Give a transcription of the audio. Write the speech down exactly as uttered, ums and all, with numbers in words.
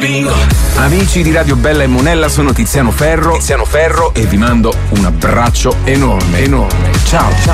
bingo. Amici di Radio Bella e Monella, sono Tiziano Ferro, Tiziano Ferro e vi mando un abbraccio enorme, enorme. Ciao, ciao.